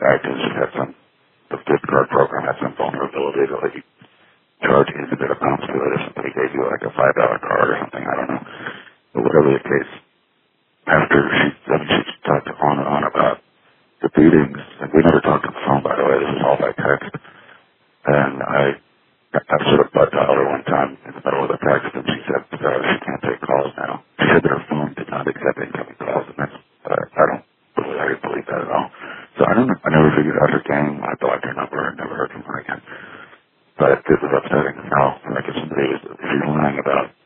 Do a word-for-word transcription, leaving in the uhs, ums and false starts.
iTunes just had some, the gift card program had some vulnerability to let you charge in a bit of bounce to it or something. They gave you like a five dollar card or something, I don't know. But whatever the case, after she, I mean, she talked on and on about the beatings, and we never talked on the phone, by the way, this was all by text, and I, I sort of butt dialed her one time in the middle of the text, and she said uh, she can't take calls now. She said that her phone did not accept incoming calls, and that's, uh, I don't believe, I didn't believe that at all. So I don't, I never figured out her game. I blocked her number and never heard from her again. But it was upsetting. Now, like if somebody was, if you're lying about